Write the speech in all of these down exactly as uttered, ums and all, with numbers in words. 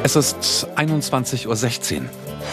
Es ist einundzwanzig Uhr sechzehn.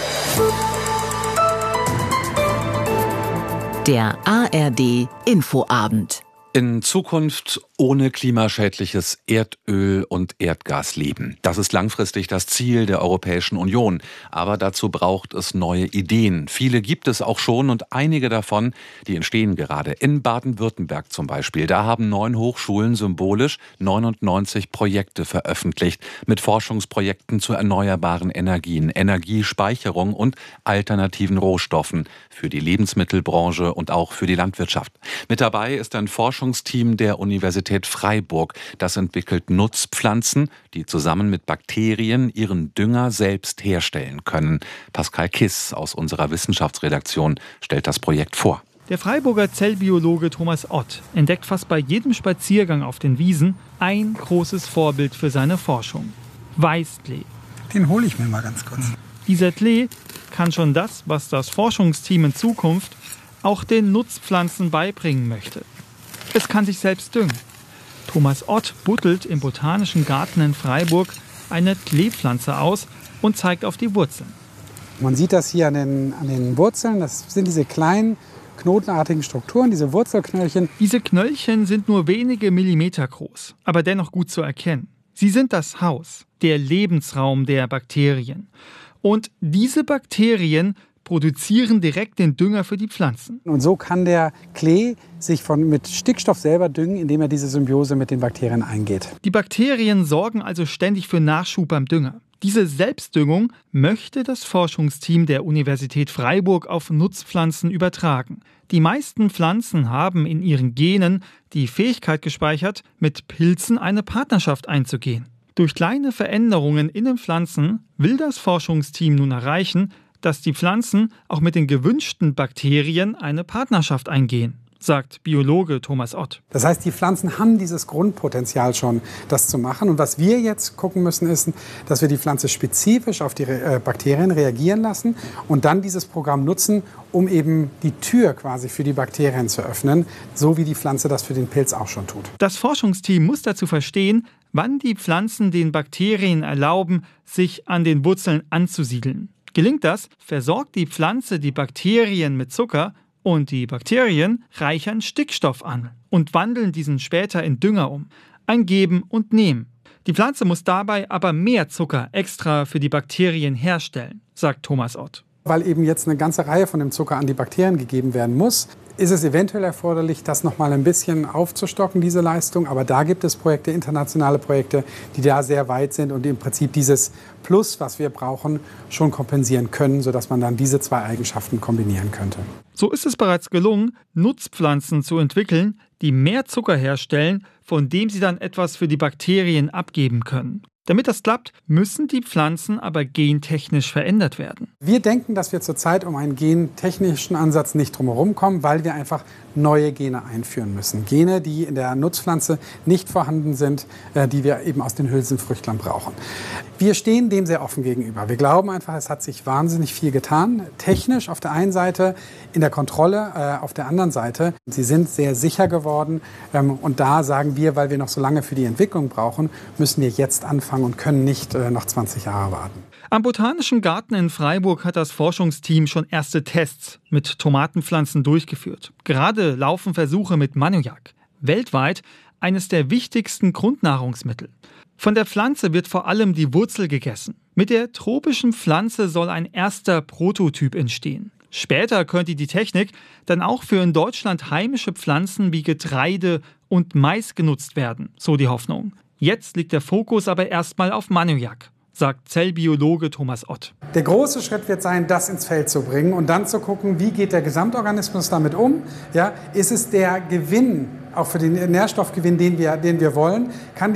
Der A R D Infoabend. In Zukunft ohne klimaschädliches Erdöl und Erdgas leben. Das ist langfristig das Ziel der Europäischen Union. Aber dazu braucht es neue Ideen. Viele gibt es auch schon und einige davon, die entstehen gerade. In Baden-Württemberg zum Beispiel. Da haben neun Hochschulen symbolisch neunundneunzig Projekte veröffentlicht. Mit Forschungsprojekten zu erneuerbaren Energien, Energiespeicherung und alternativen Rohstoffen. Für die Lebensmittelbranche und auch für die Landwirtschaft. Mit dabei ist ein Forschungsteam der Universität Freiburg. Das entwickelt Nutzpflanzen, die zusammen mit Bakterien ihren Dünger selbst herstellen können. Pascal Kiss aus unserer Wissenschaftsredaktion stellt das Projekt vor. Der Freiburger Zellbiologe Thomas Ott entdeckt fast bei jedem Spaziergang auf den Wiesen ein großes Vorbild für seine Forschung: Weißklee. Den hole ich mir mal ganz kurz. Dieser Klee kann schon das, was das Forschungsteam in Zukunft auch den Nutzpflanzen beibringen möchte. Es kann sich selbst düngen. Thomas Ott buddelt im Botanischen Garten in Freiburg eine Kleepflanze aus und zeigt auf die Wurzeln. Man sieht das hier an den, an den Wurzeln. Das sind diese kleinen knotenartigen Strukturen, diese Wurzelknöllchen. Diese Knöllchen sind nur wenige Millimeter groß, aber dennoch gut zu erkennen. Sie sind das Haus, der Lebensraum der Bakterien. Und diese Bakterien produzieren direkt den Dünger für die Pflanzen. Und so kann der Klee sich von, mit Stickstoff selber düngen, indem er diese Symbiose mit den Bakterien eingeht. Die Bakterien sorgen also ständig für Nachschub beim Dünger. Diese Selbstdüngung möchte das Forschungsteam der Universität Freiburg auf Nutzpflanzen übertragen. Die meisten Pflanzen haben in ihren Genen die Fähigkeit gespeichert, mit Pilzen eine Partnerschaft einzugehen. Durch kleine Veränderungen in den Pflanzen will das Forschungsteam nun erreichen, dass die Pflanzen auch mit den gewünschten Bakterien eine Partnerschaft eingehen, sagt Biologe Thomas Ott. Das heißt, die Pflanzen haben dieses Grundpotenzial schon, das zu machen. Und was wir jetzt gucken müssen, ist, dass wir die Pflanze spezifisch auf die äh, Bakterien reagieren lassen und dann dieses Programm nutzen, um eben die Tür quasi für die Bakterien zu öffnen, so wie die Pflanze das für den Pilz auch schon tut. Das Forschungsteam muss dazu verstehen, wann die Pflanzen den Bakterien erlauben, sich an den Wurzeln anzusiedeln. Gelingt das, versorgt die Pflanze die Bakterien mit Zucker und die Bakterien reichern Stickstoff an und wandeln diesen später in Dünger um. Ein Geben und Nehmen. Die Pflanze muss dabei aber mehr Zucker extra für die Bakterien herstellen, sagt Thomas Ott. Weil eben jetzt eine ganze Reihe von dem Zucker an die Bakterien gegeben werden muss, ist es eventuell erforderlich, das noch mal ein bisschen aufzustocken, diese Leistung. Aber da gibt es Projekte, internationale Projekte, die da sehr weit sind und im Prinzip dieses Plus, was wir brauchen, schon kompensieren können, sodass man dann diese zwei Eigenschaften kombinieren könnte. So ist es bereits gelungen, Nutzpflanzen zu entwickeln, die mehr Zucker herstellen, von dem sie dann etwas für die Bakterien abgeben können. Damit das klappt, müssen die Pflanzen aber gentechnisch verändert werden. Wir denken, dass wir zurzeit um einen gentechnischen Ansatz nicht drumherum kommen, weil wir einfach neue Gene einführen müssen. Gene, die in der Nutzpflanze nicht vorhanden sind, die wir eben aus den Hülsenfrüchtlern brauchen. Wir stehen dem sehr offen gegenüber. Wir glauben einfach, es hat sich wahnsinnig viel getan. Technisch auf der einen Seite, in der Kontrolle äh, auf der anderen Seite. Sie sind sehr sicher geworden. Ähm, und da sagen wir, weil wir noch so lange für die Entwicklung brauchen, müssen wir jetzt anfangen und können nicht äh, noch zwanzig Jahre warten. Am Botanischen Garten in Freiburg hat das Forschungsteam schon erste Tests mit Tomatenpflanzen durchgeführt. Gerade laufen Versuche mit Manojak. Weltweit eines der wichtigsten Grundnahrungsmittel. Von der Pflanze wird vor allem die Wurzel gegessen. Mit der tropischen Pflanze soll ein erster Prototyp entstehen. Später könnte die Technik dann auch für in Deutschland heimische Pflanzen wie Getreide und Mais genutzt werden, so die Hoffnung. Jetzt liegt der Fokus aber erstmal auf Manojak, sagt Zellbiologe Thomas Ott. Der große Schritt wird sein, das ins Feld zu bringen und dann zu gucken, wie geht der Gesamtorganismus damit um? Ja, ist es der Gewinn, auch für den Nährstoffgewinn, den wir, den wir wollen? Kann